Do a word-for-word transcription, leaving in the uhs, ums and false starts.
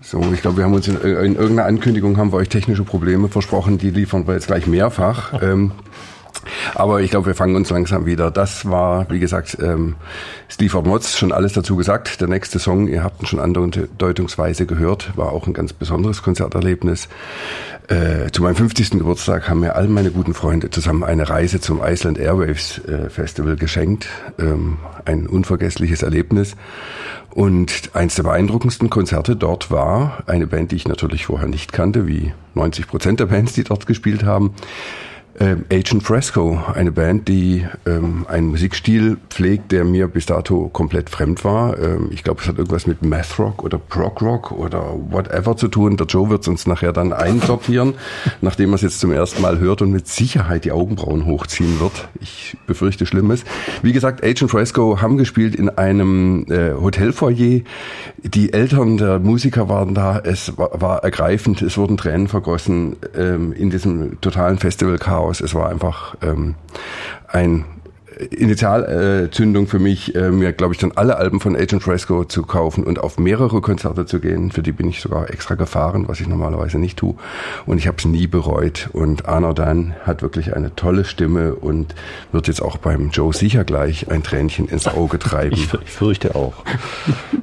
So, ich glaube, wir haben uns in, in irgendeiner Ankündigung haben wir euch technische Probleme versprochen, die liefern wir jetzt gleich mehrfach. ähm, aber ich glaube, wir fangen uns langsam wieder. Das war, wie gesagt, ähm, Sleaford Mods, schon alles dazu gesagt. Der nächste Song, ihr habt ihn schon andeutungsweise gehört, war auch ein ganz besonderes Konzerterlebnis. Äh, zu meinem fünfzigsten Geburtstag haben mir all meine guten Freunde zusammen eine Reise zum Iceland Airwaves äh, Festival geschenkt. Ähm, ein unvergessliches Erlebnis. Und eins der beeindruckendsten Konzerte dort war eine Band, die ich natürlich vorher nicht kannte, wie neunzig Prozent der Bands, die dort gespielt haben. Ähm, Agent Fresco, eine Band, die ähm, einen Musikstil pflegt, der mir bis dato komplett fremd war. Ähm, ich glaube, es hat irgendwas mit Math Rock oder Prog Rock oder whatever zu tun. Der Joe wird es uns nachher dann einsortieren, nachdem er es jetzt zum ersten Mal hört und mit Sicherheit die Augenbrauen hochziehen wird. Ich befürchte Schlimmes. Wie gesagt, Agent Fresco haben gespielt in einem äh, Hotelfoyer. Die Eltern der Musiker waren da. Es war, war ergreifend. Es wurden Tränen vergossen ähm, in diesem totalen Festivalchaos. Es war einfach ähm, ein Initialzündung für mich, äh, mir, glaube ich, dann alle Alben von Agent Fresco zu kaufen und auf mehrere Konzerte zu gehen. Für die bin ich sogar extra gefahren, was ich normalerweise nicht tue. Und ich habe es nie bereut. Und Arno Dan hat wirklich eine tolle Stimme und wird jetzt auch beim Joe sicher gleich ein Tränchen ins Auge treiben. Ich, ich fürchte auch.